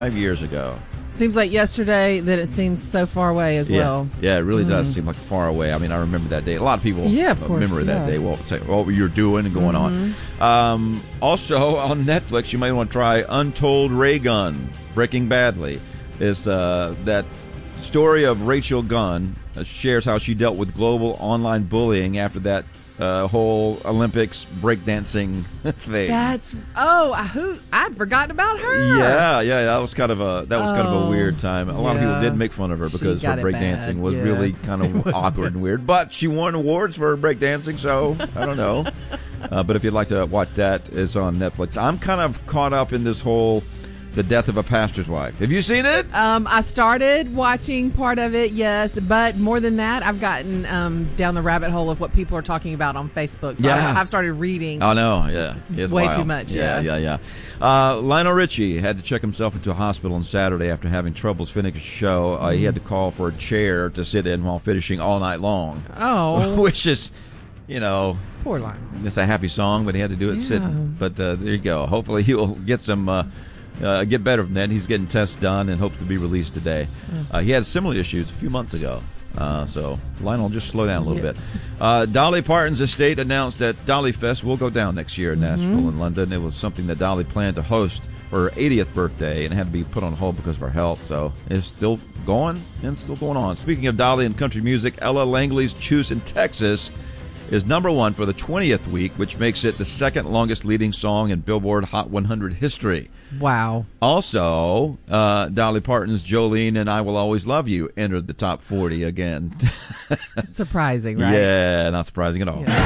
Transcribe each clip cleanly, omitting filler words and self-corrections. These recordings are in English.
5 years ago. Seems like yesterday that it seems so far away as well. Yeah, it really does seem like far away. I mean, I remember that day. A lot of people of course, remember that day. Well, say what you're doing and going on. Also on Netflix, you might want to try Untold Ray Gunn, Breaking Badly. Is that story of Rachel Gunn shares how she dealt with global online bullying after that whole Olympics breakdancing thing. I'd forgotten about her. Yeah, that was kind of a weird time. A lot of people did make fun of her because her breakdancing was really kind of awkward and weird. But she won awards for breakdancing, so I don't know. But if you'd like to watch that, it's on Netflix. I'm kind of caught up in this whole The Death of a Pastor's Wife. Have you seen it? I started watching part of it, yes, but more than that, I've gotten down the rabbit hole of what people are talking about on Facebook. So I've started reading. Oh, no, yeah. It's way wild. too much, Yeah. Lionel Richie had to check himself into a hospital on Saturday after having troubles finishing a show. He had to call for a chair to sit in while finishing All Night Long. Oh. Which is, poor Lionel. It's a happy song, but he had to do it sitting. But there you go. Hopefully he will get some... get better from that. He's getting tests done and hopes to be released today. He had similar issues a few months ago. So Lionel, just slow down a little bit. Dolly Parton's estate announced that Dolly Fest will go down next year in Nashville and London. It was something that Dolly planned to host for her 80th birthday and had to be put on hold because of her health. So it's still going and still going on. Speaking of Dolly and country music, Ella Langley's Choose in Texas is number 1 for the 20th week, which makes it the second longest leading song in Billboard Hot 100 history. Wow. Also, Dolly Parton's Jolene and I Will Always Love You entered the top 40 again. Surprising, right? Yeah, not surprising at all. Yeah.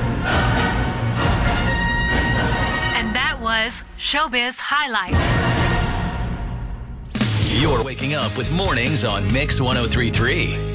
And that was Showbiz Highlights. You're waking up with mornings on Mix 103.3.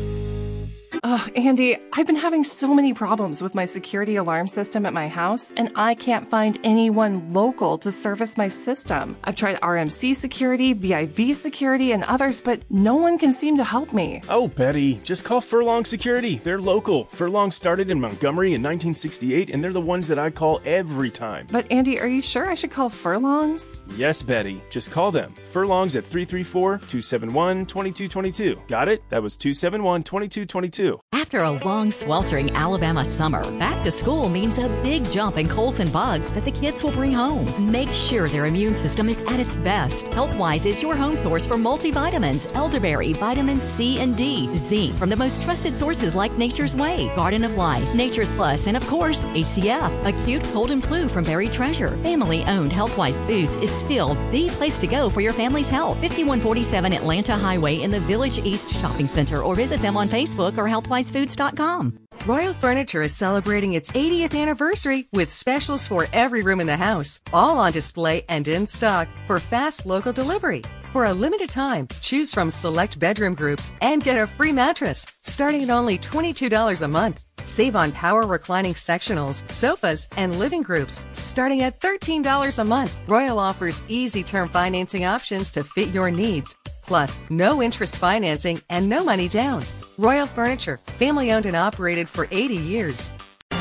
Andy, I've been having so many problems with my security alarm system at my house, and I can't find anyone local to service my system. I've tried RMC Security, VIV Security, and others, but no one can seem to help me. Oh, Betty, just call Furlong Security. They're local. Furlong started in Montgomery in 1968, and they're the ones that I call every time. But Andy, are you sure I should call Furlongs? Yes, Betty. Just call them. Furlongs at 334-271-2222. Got it? That was 271-2222. After a long, sweltering Alabama summer, back to school means a big jump in colds and bugs that the kids will bring home. Make sure their immune system is at its best. Healthwise is your home source for multivitamins, elderberry, vitamin C and D, zinc from the most trusted sources like Nature's Way, Garden of Life, Nature's Plus, and of course, ACF. Acute cold and flu from Berry Treasure. Family-owned Healthwise Foods is still the place to go for your family's health. 5147 Atlanta Highway in the Village East Shopping Center, or visit them on Facebook or healthwisefoods.com. Royal Furniture is celebrating its 80th anniversary with specials for every room in the house, all on display and in stock for fast local delivery. For a limited time, choose from select bedroom groups and get a free mattress, starting at only $22 a month. Save on power reclining sectionals, sofas, and living groups, starting at $13 a month. Royal offers easy term financing options to fit your needs. Plus, no interest financing and no money down. Royal Furniture, family owned and operated for 80 years.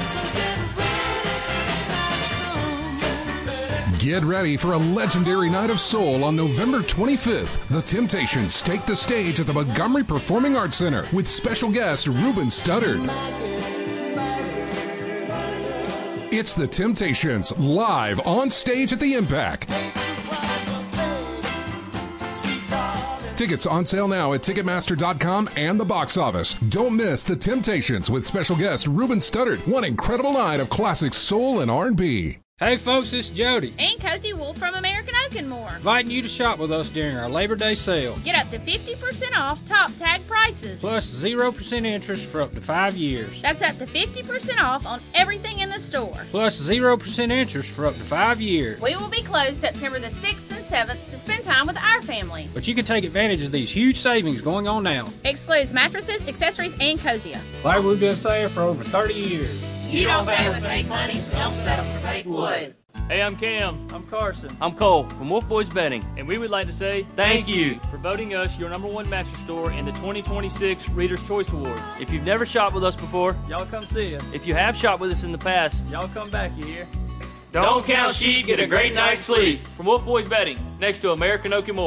Get ready for a legendary night of soul on November 25th. The Temptations take the stage at the Montgomery Performing Arts Center with special guest Ruben Studdard. It's the Temptations live on stage at the Impact. Tickets on sale now at Ticketmaster.com and the box office. Don't miss The Temptations with special guest Ruben Studdard. One incredible night of classic soul and R&B. Hey folks, it's Jody. And Cozy Wolf from American Oak and More. Inviting you to shop with us during our Labor Day sale. Get up to 50% off top tag prices. Plus 0% interest for up to 5 years. That's up to 50% off on everything in the store. Plus 0% interest for up to 5 years. We will be closed September the 6th and 7th to spend time with our family. But you can take advantage of these huge savings going on now. Excludes mattresses, accessories, and Cosia. Like we've been saying for over 30 years. You don't pay with fake money, so don't settle for fake wood. Hey, I'm Cam. I'm Carson. I'm Cole from Wolf Boys Betting, and we would like to say thank you for voting us your #1 mattress store in the 2026 Reader's Choice Awards. If you've never shopped with us before, y'all come see us. If you have shopped with us in the past, y'all come back, you hear? Don't count sheep, get a great night's sleep. From Wolf Boys Betting, next to American Oak and More.